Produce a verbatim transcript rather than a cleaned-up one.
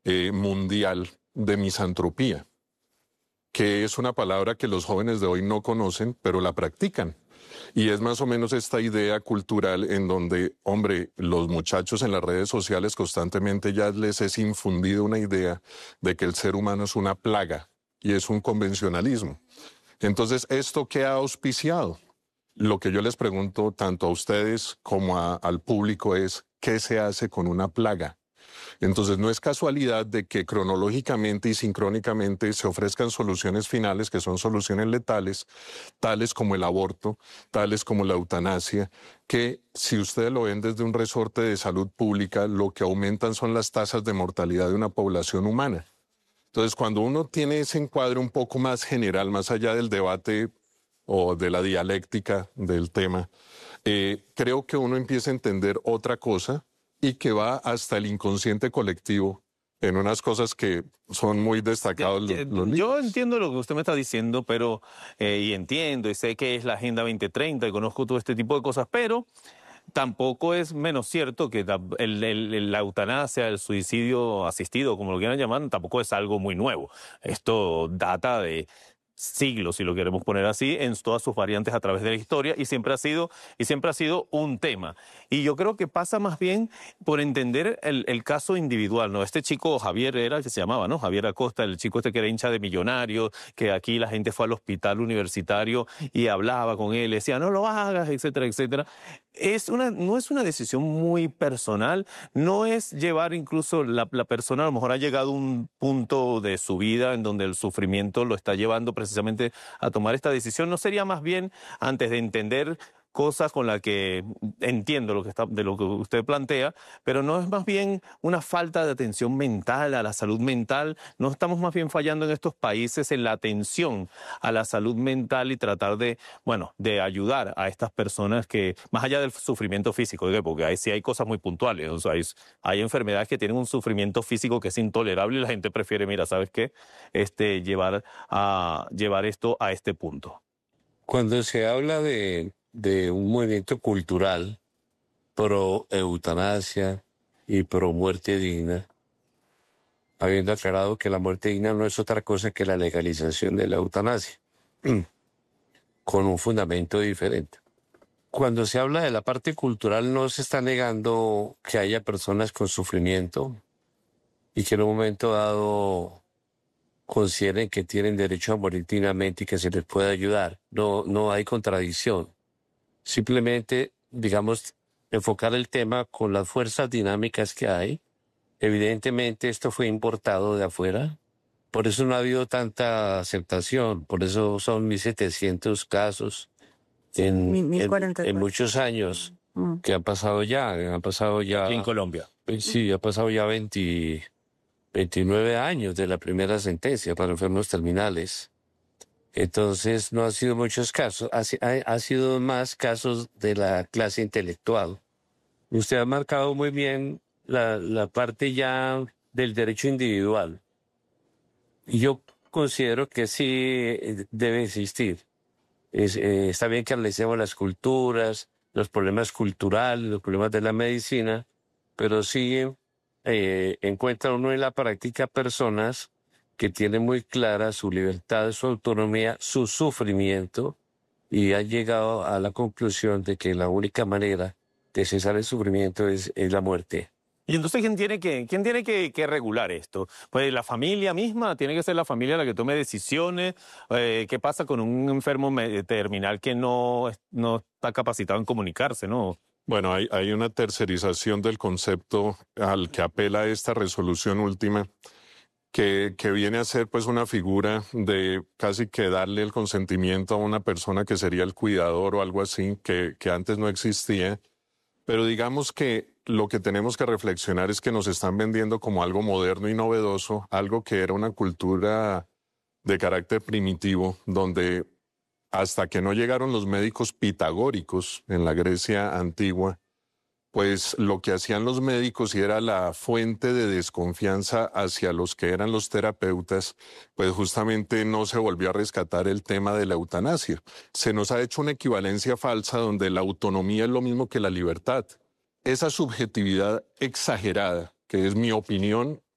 eh, mundial de misantropía, que es una palabra que los jóvenes de hoy no conocen, pero la practican. Y es más o menos esta idea cultural en donde, hombre, los muchachos en las redes sociales constantemente ya les es infundido una idea de que el ser humano es una plaga y es un convencionalismo. Entonces, ¿esto qué ha auspiciado? Lo que yo les pregunto tanto a ustedes como a, al público es, ¿qué se hace con una plaga? Entonces, no es casualidad de que cronológicamente y sincrónicamente se ofrezcan soluciones finales que son soluciones letales, tales como el aborto, tales como la eutanasia, que si ustedes lo ven desde un resorte de salud pública, lo que aumentan son las tasas de mortalidad de una población humana. Entonces, cuando uno tiene ese encuadre un poco más general, más allá del debate o de la dialéctica del tema, eh, creo que uno empieza a entender otra cosa y que va hasta el inconsciente colectivo en unas cosas que son muy destacados Ya, ya, los, los yo libros. entiendo lo que usted me está diciendo, pero eh, y entiendo y sé que es la Agenda veinte treinta y conozco todo este tipo de cosas, pero tampoco es menos cierto que ta- el- el- el- la eutanasia, el suicidio asistido, como lo quieran llamar, tampoco es algo muy nuevo. Esto data de siglos, si lo queremos poner así, en todas sus variantes a través de la historia y siempre ha sido, y siempre ha sido un tema. Y yo creo que pasa más bien por entender el, el caso individual, ¿no? Este chico Javier era el que se llamaba, ¿no? Javier Acosta, el chico este que era hincha de Millonarios, que aquí la gente fue al hospital universitario y hablaba con él, decía, no lo hagas, etcétera, etcétera. Es una, no es una decisión muy personal, no es llevar incluso la, la persona, a lo mejor ha llegado a un punto de su vida en donde el sufrimiento lo está llevando precisamente a tomar esta decisión. ¿No sería más bien, antes de entender cosas con las que entiendo lo que está, de lo que usted plantea, pero no es más bien una falta de atención mental a la salud mental? ¿No estamos más bien fallando en estos países en la atención a la salud mental y tratar de, bueno, de ayudar a estas personas que, más allá del sufrimiento físico, ¿eh? Porque ahí sí hay cosas muy puntuales, o sea, hay, hay enfermedades que tienen un sufrimiento físico que es intolerable y la gente prefiere, mira, ¿sabes qué? Este, llevar, a, llevar esto a este punto. Cuando se habla de, de un movimiento cultural pro eutanasia y pro muerte digna, habiendo aclarado que la muerte digna no es otra cosa que la legalización de la eutanasia, con un fundamento diferente. Cuando se habla de la parte cultural, no se está negando que haya personas con sufrimiento y que en un momento dado consideren que tienen derecho a morir dignamente y que se les puede ayudar. No, no hay contradicción. Simplemente, digamos, enfocar el tema con las fuerzas dinámicas que hay. Evidentemente esto fue importado de afuera, por eso no ha habido tanta aceptación, por eso son mil setecientos casos en, en, en muchos años mm. que han pasado ya, han pasado ya... Aquí en Colombia. Sí, ha pasado ya veinte, veintinueve años de la primera sentencia para enfermos terminales. Entonces no han sido muchos casos, ha, ha, ha sido más casos de la clase intelectual. Usted ha marcado muy bien la, la parte ya del derecho individual. Y yo considero que sí debe existir. Es, eh, está bien que analicemos las culturas, los problemas culturales, los problemas de la medicina, pero sí eh, encuentra uno en la práctica personas que tienen muy clara su libertad, su autonomía, su sufrimiento, y han llegado a la conclusión de que la única manera de cesar el sufrimiento es, es la muerte. Y entonces, ¿quién tiene, que, quién tiene que, que regular esto? Pues la familia misma, tiene que ser la familia la que tome decisiones. Eh, ¿Qué pasa con un enfermo terminal que no, no está capacitado en comunicarse, no? Bueno, hay, hay una tercerización del concepto al que apela esta resolución última, que, que viene a ser pues una figura de casi que darle el consentimiento a una persona que sería el cuidador o algo así, que, que antes no existía. Pero digamos que lo que tenemos que reflexionar es que nos están vendiendo como algo moderno y novedoso, algo que era una cultura de carácter primitivo, donde hasta que no llegaron los médicos pitagóricos en la Grecia antigua, pues lo que hacían los médicos y era la fuente de desconfianza hacia los que eran los terapeutas, pues justamente no se volvió a rescatar el tema de la eutanasia. Se nos ha hecho una equivalencia falsa donde la autonomía es lo mismo que la libertad. Esa subjetividad exagerada, que es mi opinión,